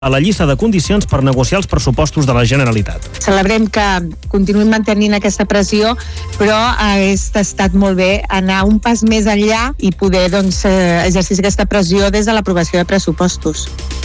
a la llista de condicions per negociar els pressupostos de la Generalitat. Celebrem que continuïn mantenint aquesta pressió, però hagués estat molt bé anar un pas més enllà i poder exercir aquesta pressió des de l'aprovació de pressupostos.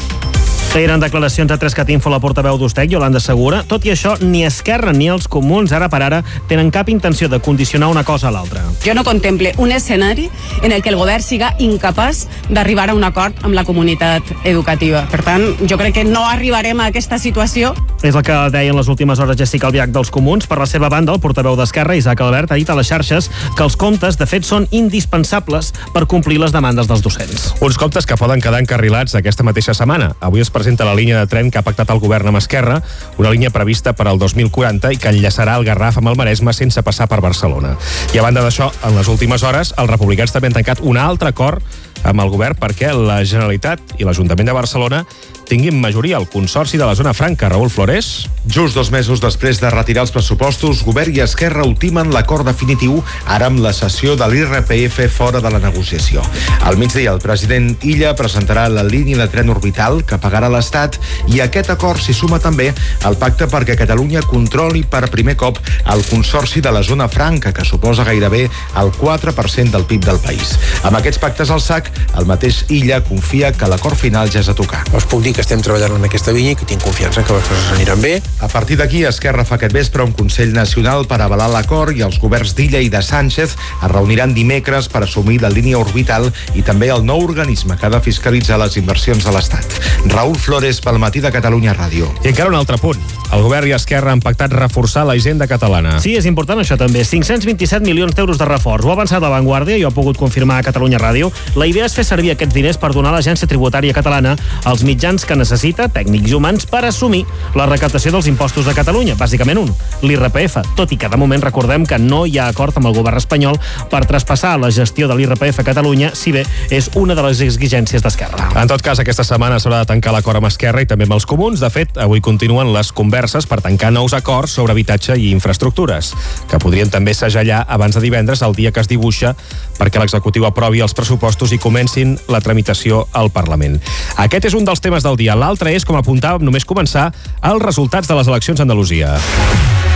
Eren declaracions a 3cat Info la portaveu d'Ustec, Yolanda Segura. Tot i això, ni Esquerra ni els comuns, ara per ara, tenen cap intenció de condicionar una cosa a l'altra. Jo no contemple un escenari en el que el govern siga incapaç d'arribar a un acord amb la comunitat educativa. Per tant, jo crec que no arribarem a aquesta situació. És el que deia en les últimes hores Jessica Albiach dels comuns. Per la seva banda, el portaveu d'Esquerra, Isaac Albert, ha dit a les xarxes que els comptes, de fet, són indispensables per complir les demandes dels docents. Uns comptes que poden quedar encarrilats aquesta mateixa setmana. Avui es presenta la línia de tren que ha pactat el govern amb Esquerra, una línia prevista per al 2040 i que enllaçarà el Garraf amb el Maresme sense passar per Barcelona. I a banda d'això, en les últimes hores, els republicans també han tancat un altre acord amb el govern perquè la Generalitat i l'Ajuntament de Barcelona tinguin majoria al Consorci de la Zona Franca. Raül Flores. Just 2 mesos després de retirar els pressupostos, Govern i Esquerra ultimen l'acord definitiu ara amb la cessió de l'IRPF fora de la negociació. Al migdia, el president Illa presentarà la línia de tren orbital que pagarà l'Estat i a aquest acord s'hi suma també el pacte perquè Catalunya controli per primer cop el Consorci de la Zona Franca, que suposa gairebé el 4% del PIB del país. Amb aquests pactes al sac, el mateix Illa confia que l'acord final ja és a tocar. Us puc dir que estem treballant en aquesta línia i que tinc confiança que les coses aniran bé. A partir d'aquí, Esquerra fa aquest vespre un Consell Nacional per avalar l'acord i els governs d'Illa i de Sánchez es reuniran dimecres per assumir la línia orbital i també el nou organisme que ha de fiscalitzar les inversions de l'Estat. Raül Flores, pel Matí de Catalunya Ràdio. I encara un altre punt. El govern i Esquerra han pactat reforçar la hisenda catalana. Sí, és important això també. 527 milions d'euros de reforç. Ho ha avançat La Vanguardia i ho ha pogut confirmar a Catalunya Ràdio. La idea és fer servir aquests diners per donar a l'Agència Tributària Catalana els mitjans que necessita, tècnics i humans, per assumir la recaptació dels impostos de Catalunya. Bàsicament l'IRPF. Tot i que de moment recordem que no hi ha acord amb el govern espanyol per traspassar la gestió de l'IRPF a Catalunya, si bé és una de les exigències d'Esquerra. En tot cas, aquesta setmana s'haurà de tancar l'acord amb Esquerra i també amb els comuns. De fet, avui continuen les converses per tancar nous acords sobre habitatge i infraestructures, que podrien també segellar abans de divendres, el dia que es dibuixa perquè l'executiu aprovi els pressupostos i comencin la tramitació al Parlament. Aquest és un dels temes del dia. L'altre és, com apuntàvem, només començar, els resultats de les eleccions a Andalusia.